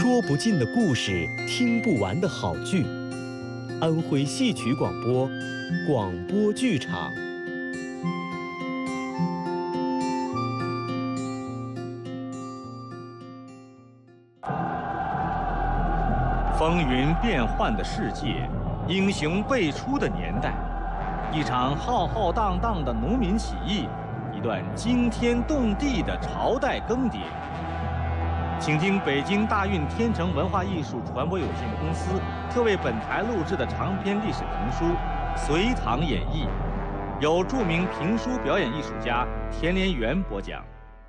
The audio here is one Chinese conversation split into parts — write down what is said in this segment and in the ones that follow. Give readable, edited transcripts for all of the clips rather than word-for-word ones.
说不尽的故事，听不完的好剧。安徽戏曲广播，广播剧场。 风云变幻的世界，英雄辈出的年代，一场浩浩荡荡的农民起义，一段惊天动地的朝代更迭。请听北京大运天成文化艺术传播有限公司特为本台录制的长篇历史评书《隋唐演义》，由著名评书表演艺术家田连元播讲。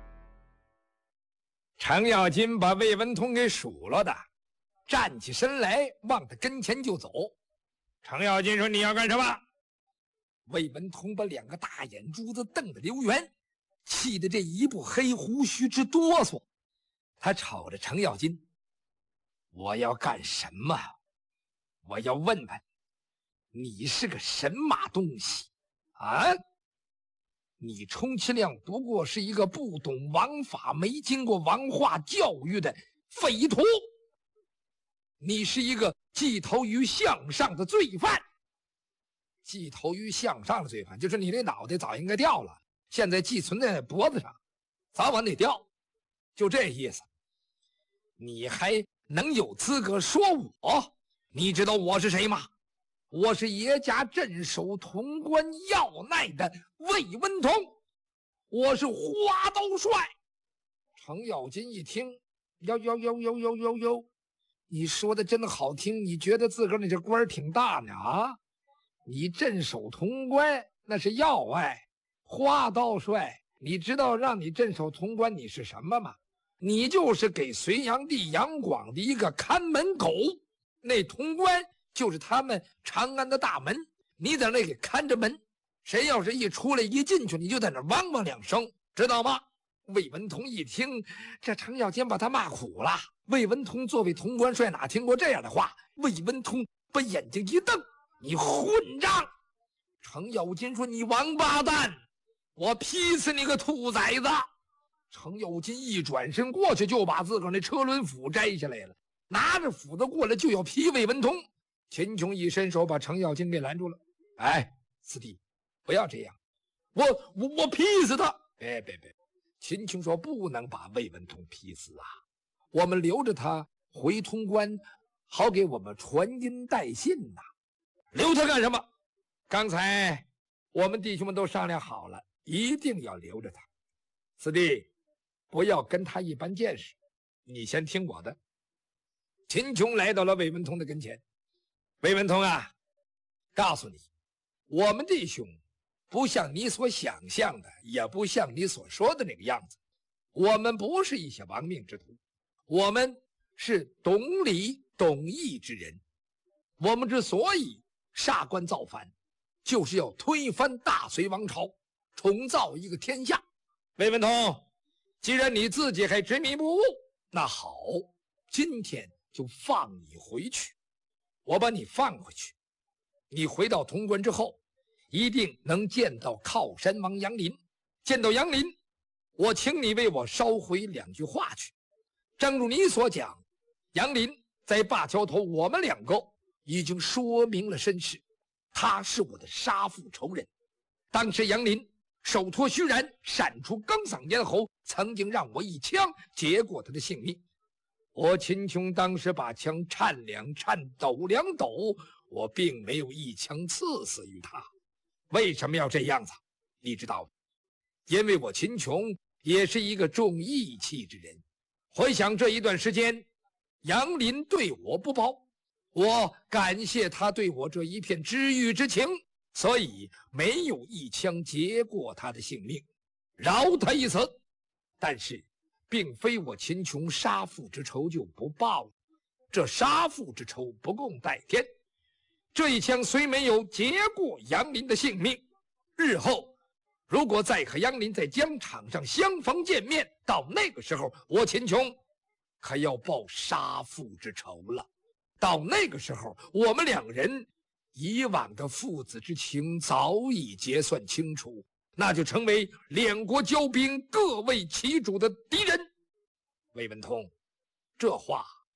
程咬金把魏文通给数落的，站起身来往他跟前就走。程咬金说：“你要干什么？”魏文通把两个大眼珠子瞪得溜圆，气得这一部黑胡须直哆嗦。他瞅着程咬金：“我要干什么？我要问问你是个什么东西啊？你充其量不过是一个不懂王法、没经过王化教育的匪徒，你是一个寄头于向上的罪犯。寄头于向上的罪犯，就是你这脑袋早应该掉了，现在寄存在脖子上，早晚得掉，就这意思。你还能有资格说我？你知道我是谁吗？我是爷家镇守潼关要奈的魏文通，我是花刀帅。”程咬金一听，哟，你说的真好听，你觉得自个儿你这官儿挺大呢啊？你镇守潼关那是要外，花刀帅，你知道让你镇守潼关你是什么吗？你就是给隋炀帝杨广的一个看门狗，那潼关就是他们长安的大门，你在那给看着门，谁要是一出来一进去，你就在那汪汪两声，知道吗？魏文通一听，这程咬金把他骂苦了。魏文通作为潼关帅，哪听过这样的话？魏文通把眼睛一瞪：“你混账！”程咬金说：“你王八蛋，我劈死你个兔崽子！”程咬金一转身过去，就把自个儿那车轮斧摘下来了，拿着斧子过来就要劈魏文通。秦琼一伸手把程咬金给拦住了：“哎，四弟，不要这样，我劈死他！”别！秦琼说：“不能把魏文通劈死啊，我们留着他回潼关，好给我们传音带信呐。留他干什么？刚才我们弟兄们都商量好了，一定要留着他。四弟，不要跟他一般见识，你先听我的。”秦琼来到了魏文通的跟前：“魏文通啊，告诉你，我们弟兄不像你所想象的，也不像你所说的那个样子。我们不是一些亡命之徒，我们是懂礼懂义之人。我们之所以杀官造反，就是要推翻大隋王朝，重造一个天下。魏文通，既然你自己还执迷不悟，那好，今天就放你回去。我把你放回去，你回到潼关之后，一定能见到靠山王杨林。见到杨林，我请你为我捎回2句话去。正如你所讲，杨林在灞桥头，我们2个已经说明了身世，他是我的杀父仇人。当时杨林手托虚髯，闪出钢嗓咽喉，曾经让我一枪结过他的性命。我秦琼当时把枪颤抖2抖，我并没有一枪刺死于他。为什么要这样子？你知道，因为我秦琼也是一个重义气之人。回想这一段时间，杨林对我不薄，我感谢他对我这一片知遇之情，所以没有一枪结过他的性命，饶他一死。但是并非我秦琼杀父之仇就不报，这杀父之仇不共戴天。这一枪虽没有结过杨林的性命，日后如果再和杨林在疆场上相逢见面，到那个时候我秦琼可要报杀父之仇了。到那个时候，我们2人以往的父子之情早已结算清楚，那就成为2国交兵各为其主的敌人。魏文通，这话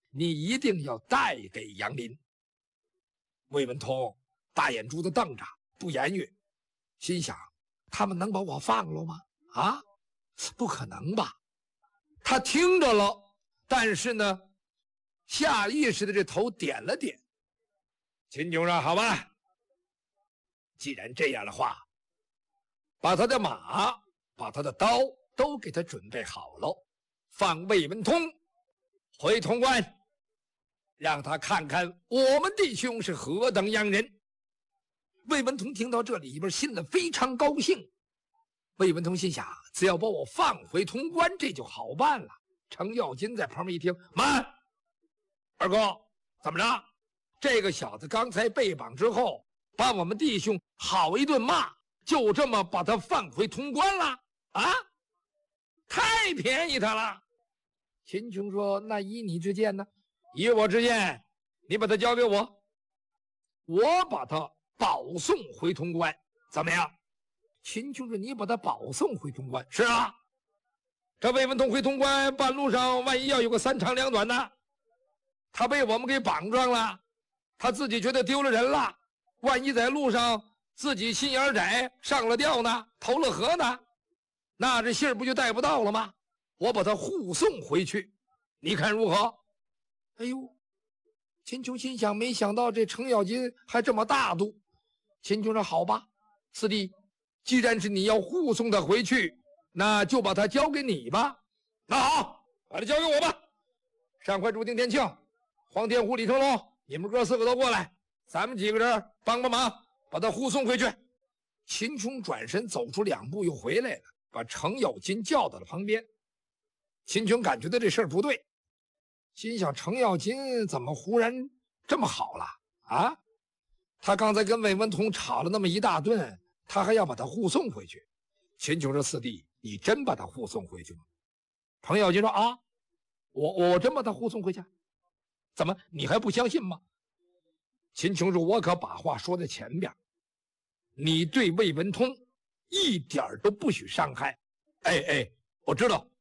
你一定要带给杨林。魏文通大眼珠子瞪着，不言语，心想：他们能把我放了吗？啊，不可能吧？他听着了，但是呢，下意识的这头点了点。秦琼说：“好吧，既然这样的话，把他的马、把他的刀都给他准备好了，放魏文通回潼关，让他看看我们弟兄是何等样人。”魏文通听到这里边，心里非常高兴。魏文通心想：只要把我放回潼关，这就好办了。程咬金在旁边一听，慢，二哥，怎么着？这个小子刚才被绑之后，把我们弟兄好一顿骂，就这么把他放回潼关了啊？太便宜他了。秦琼说：“那依你之见呢？”“依我之见，你把他交给我，我把他保送回潼关，怎么样？”秦琼说：“你把他保送回潼关？”“是啊，这魏文通回潼关半路上，万一要有个三长两短呢？他被我们给绑上了，他自己觉得丢了人了，万一在路上自己心眼窄，上了吊呢，投了河呢，那这信儿不就带不到了吗？我把他护送回去，你看如何？”哎呦，秦琼心想，没想到这程咬金还这么大度。秦琼说：“好吧，四弟，既然是你要护送他回去，那就把他交给你吧。”“那好，把他交给我吧。上怀、朱丁、天庆、黄天虎、李成龙，你们哥4个都过来，咱们几个人帮帮忙，把他护送回去。”秦琼转身走出2步又回来了，把程咬金叫到了旁边。秦琼感觉到这事儿不对，心想：程咬金怎么忽然这么好了啊？他刚才跟魏文通吵了那么一大顿，他还要把他护送回去。秦琼说：“四弟，你真把他护送回去吗？”程咬金说：“啊，我真把他护送回去。怎么你还不相信吗？”秦琼说：“我可把话说在前边，你对魏文通一点都不许伤害。”“哎，我知道，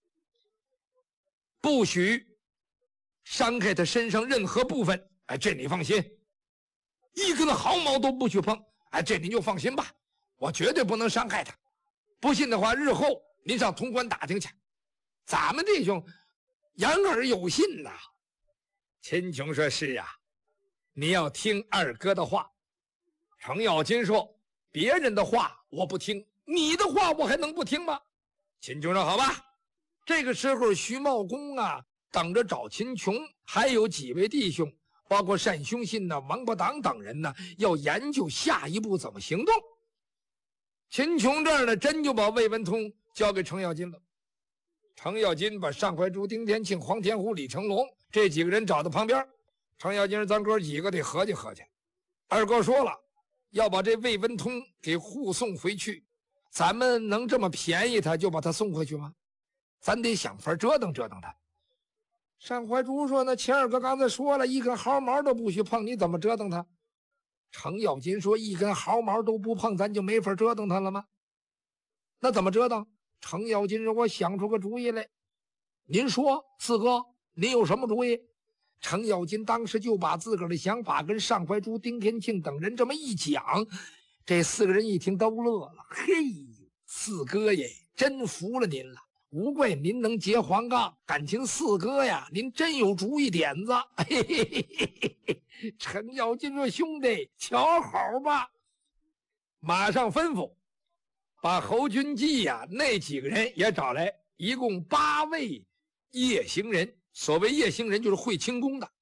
不许伤害他身上任何部分。哎，这你放心，一根毫毛都不许碰。哎，这您就放心吧，我绝对不能伤害他。不信的话，日后您上潼关打听去，咱们弟兄言而有信呐。”秦琼说：“是啊，你要听二哥的话。”程咬金说：“别人的话我不听，你的话我还能不听吗？”秦琼说：“好吧。”这个时候，徐茂公啊，等着找秦琼，还有几位弟兄，包括单雄信呐、王八党等人呢，要研究下一步怎么行动。秦琼这儿呢，真就把魏文通交给程咬金了。程咬金把上怀、朱丁、天庆、黄天虎、李成龙这几个人找到旁边。程咬金说：“咱哥几个得合计合计。二哥说了，要把这魏文通给护送回去，咱们能这么便宜他就把他送回去吗？咱得想法折腾折腾他。”单怀珠说：“那秦二哥刚才说了，一根毫毛都不许碰，你怎么折腾他？”程咬金说：“一根毫毛都不碰，咱就没法折腾他了吗？那怎么折腾？”程咬金说：“我想出个主意来。”“您说，四哥，您有什么主意？”程咬金当时就把自个儿的想法跟单怀珠、丁天庆等人这么一讲，这4个人一听都乐了。“嘿，四哥耶，真服了您了，无怪您能结黄杠，感情四哥呀，您真有主意点子。”嘿嘿嘿嘿嘿。程咬金说：“兄弟，瞧好吧。”马上吩咐把侯君济呀那几个人也找来，一共8位夜行人。所谓夜行人，就是会轻功的。